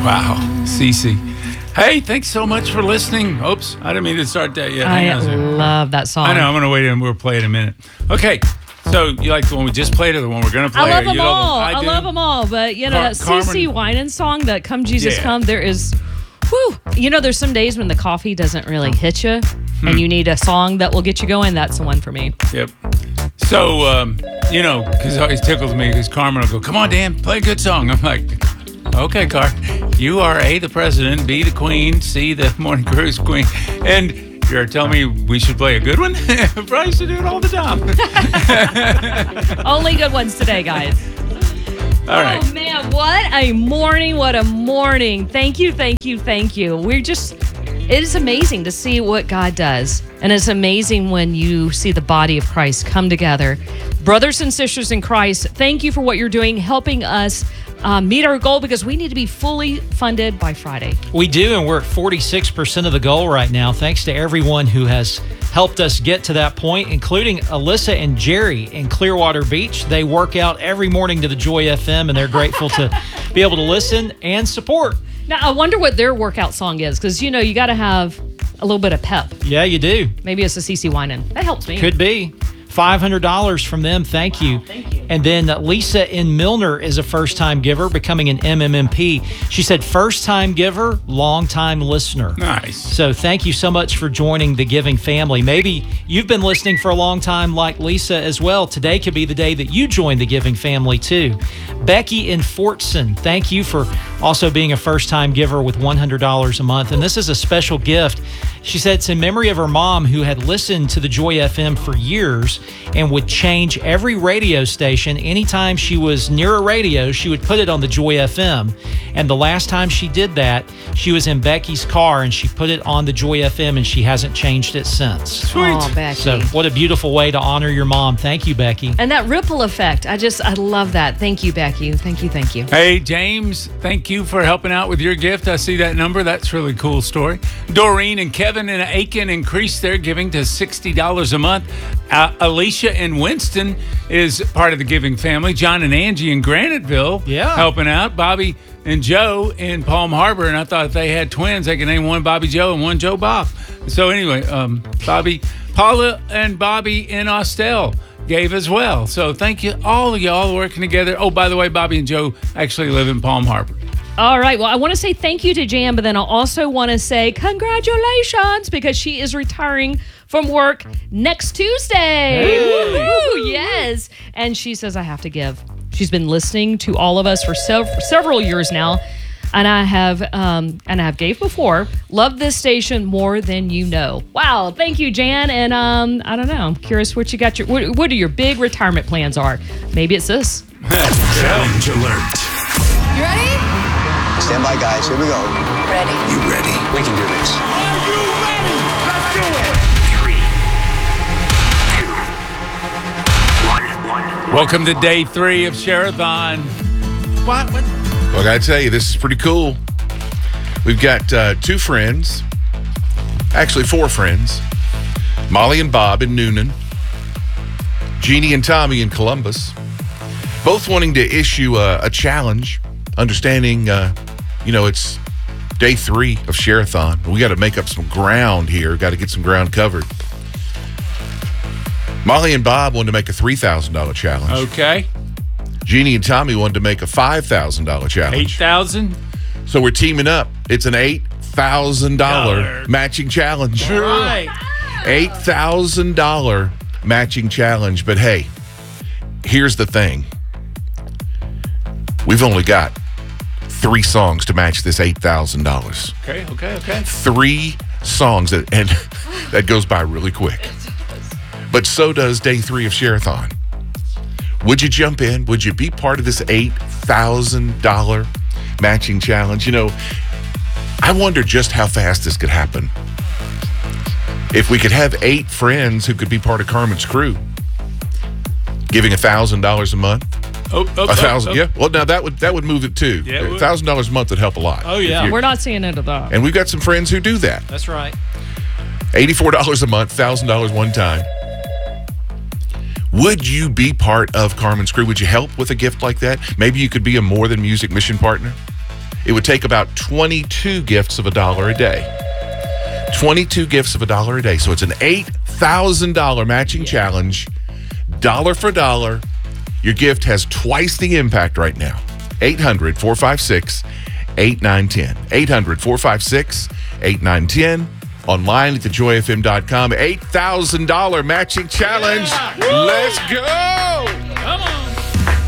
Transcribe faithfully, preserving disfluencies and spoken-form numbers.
Wow, Cece. Hey, thanks so much for listening. Oops, I didn't mean to start that yet. I love that song. I know, I'm going to wait and we'll play it in a minute. Okay, so you like the one we just played or the one we're going to play? I love them you all. Love them? I, I do. love them all. But, you know, Car- that C C Carmen. Winans song, that Come Jesus Yeah. Come, there is, whew. You know, there's some days when the coffee doesn't really hit you Hmm. and you need a song that will get you going. That's the one for me. Yep. So, um, you know, because it always tickles me because Carmen will go, come on, Dan, play a good song. I'm like, okay, Car, you are A, the president, B, the queen, C, the morning cruise queen, and you're telling me we should play a good one? Probably should do it all the time. Only good ones today, guys. All right. Oh, man, what a morning. What a morning. Thank you, thank you, thank you. We're just, it is amazing to see what God does. And it's amazing when you see the body of Christ come together. Brothers and sisters in Christ, thank you for what you're doing, helping us uh, meet our goal, because we need to be fully funded by Friday. We do, and we're at forty-six percent of the goal right now, thanks to everyone who has helped us get to that point, including Alyssa and Jerry in Clearwater Beach. They work out every morning to the Joy F M, and they're grateful to be able to listen and support. Now, I wonder what their workout song is, because, you know, you got to have a little bit of pep. Yeah, you do. Maybe it's a C C Winan. That helps me. Could be. five hundred dollars from them. Thank you. Wow, thank you. And then uh, Lisa in Milner is a first-time giver, becoming an M M M P. She said first-time giver, long-time listener. Nice. So thank you so much for joining the giving family. Maybe you've been listening for a long time like Lisa as well. Today could be the day that you join the giving family too. Becky in Fortson, thank you for also being a first-time giver with one hundred dollars a month. And this is a special gift. She said it's in memory of her mom, who had listened to the Joy F M for years and would change every radio station. Anytime she was near a radio, she would put it on the Joy F M. And the last time she did that, she was in Becky's car and she put it on the Joy F M, and she hasn't changed it since. Sweet. Oh, Becky. So what a beautiful way to honor your mom. Thank you, Becky. And that ripple effect, I just, I love that. Thank you, Becky. Thank you, thank you. Hey, James, thank you for helping out with your gift. I see that number. That's a really cool story. Doreen and Kevin in Aiken increased their giving to sixty dollars a month. Uh, Alicia in Winston is part of the giving family. John and Angie in Graniteville Yeah. helping out. Bobby and Joe in Palm Harbor. And I thought if they had twins, they could name one Bobby Joe and one Joe Bob. So anyway, um, Bobby, Paula and Bobby in Austell gave as well. So thank you, all of y'all working together. Oh, by the way, Bobby and Joe actually live in Palm Harbor. All right. Well, I want to say thank you to Jan, but then I also want to say congratulations, because she is retiring from work next Tuesday. Woo-hoo, yes. And she says, I have to give. She's been listening to all of us for sev- several years now. And I have, um, and I have gave before. Love this station more than you know. Wow, thank you, Jan. And um, I don't know. I'm curious what you got. Your what, what are your big retirement plans are? Maybe it's this. Challenge alert. You ready? Stand by, guys. Here we go. Ready. You ready? We can do this. Three, two, one, one. Welcome to day three of Share-a-thon. What? What? Well, I gotta tell you, this is pretty cool. We've got uh, two friends, actually four friends, Molly and Bob in Noonan, Jeannie and Tommy in Columbus, both wanting to issue a, a challenge, understanding, uh, you know, it's day three of Share-a-thon. We got to make up some ground here, got to get some ground covered. Molly and Bob wanted to make a three thousand dollars challenge. Okay. Jeannie and Tommy wanted to make a five thousand dollars challenge. eight thousand. So we're teaming up. It's an eight thousand dollars Dollar. matching challenge. Right. eight thousand dollars matching challenge. But hey, here's the thing. We've only got three songs to match this eight thousand dollars. Okay, okay, okay. Three songs, that, and that goes by really quick. But so does day three of Share-a-thon. Would you jump in? Would you be part of this eight thousand dollars matching challenge? You know, I wonder just how fast this could happen. If we could have eight friends who could be part of Carmen's crew, giving one thousand dollars a month. Oh, oh, A thousand, oh, oh. yeah. Well, now that would that would move it too. Yeah, it A would. thousand dollars a month would help a lot. Oh, If yeah. you're- We're not seeing into that. And we've got some friends who do that. That's right. Eighty-four dollars a month, thousand dollars one time. Would you be part of Carmen's crew? Would you help with a gift like that? Maybe you could be a More Than Music mission partner. it would take about twenty-two gifts of a dollar a day. twenty-two gifts of a dollar a day. So it's an eight thousand dollars matching yeah. challenge, dollar for dollar. Your gift has twice the impact right now. eight hundred, four five six, eight nine one zero. eight hundred, four five six, eight nine one zero. Online at the joy f m dot com. eight thousand dollars matching challenge. Yeah. Let's go.